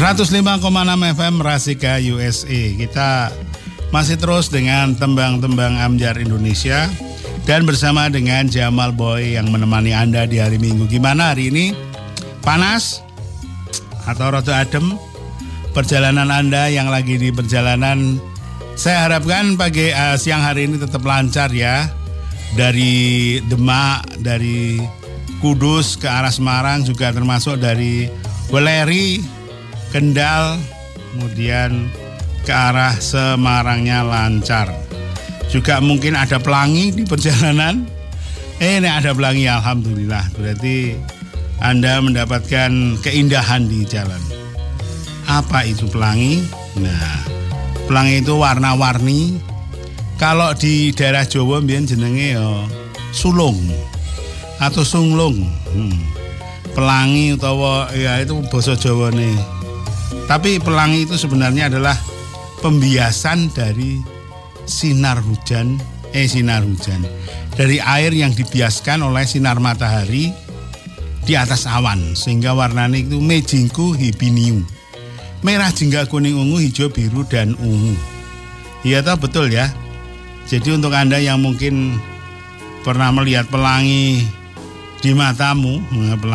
105,6 FM Rasika USA. Kita masih terus dengan tembang-tembang Amjar Indonesia dan bersama dengan Jamal Boy yang menemani Anda di hari Minggu. Gimana hari ini? Panas atau rada adem? Perjalanan Anda yang lagi di perjalanan, saya harapkan siang hari ini tetap lancar ya. Dari Demak, dari Kudus ke arah Semarang, juga termasuk dari Weleri, Kendal, kemudian ke arah Semarangnya lancar. Juga mungkin ada pelangi di perjalanan. Ini ada pelangi, alhamdulillah. Berarti Anda mendapatkan keindahan di jalan. Apa itu pelangi? Nah, pelangi itu warna-warni. Kalau di daerah Jawa mbiyen jenenge ya sulung atau sunglung. Pelangi utawa ya itu basa Jawane. Tapi pelangi itu sebenarnya adalah pembiasan dari sinar hujan. Dari air yang dibiaskan oleh sinar matahari di atas awan. Sehingga warnanya itu mejingku hibiniu. Merah, jingga, kuning, ungu, hijau, biru, dan ungu. Iya toh, betul ya. Jadi untuk Anda yang mungkin pernah melihat pelangi di matamu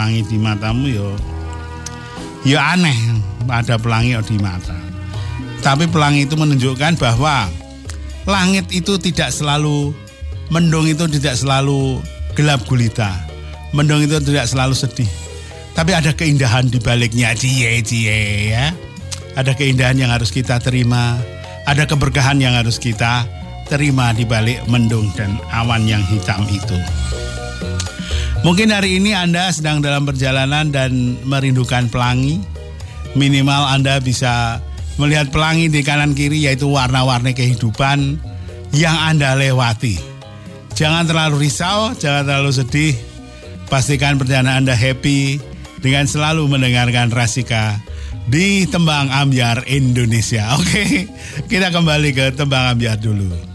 ya aneh ada pelangi di mata. Tapi pelangi itu menunjukkan bahwa langit itu tidak selalu, mendung itu tidak selalu gelap gulita. Mendung itu tidak selalu sedih. Tapi ada keindahan di baliknya, cie ya. Ada keindahan yang harus kita terima, ada keberkahan yang harus kita terima di balik mendung dan awan yang hitam itu. Mungkin hari ini Anda sedang dalam perjalanan dan merindukan pelangi. Minimal Anda bisa melihat pelangi di kanan kiri, yaitu warna-warni kehidupan yang Anda lewati. Jangan terlalu risau, jangan terlalu sedih. Pastikan perjalanan Anda happy dengan selalu mendengarkan Rasika di Tembang Ambyar Indonesia. Oke, kita kembali ke Tembang Ambyar dulu.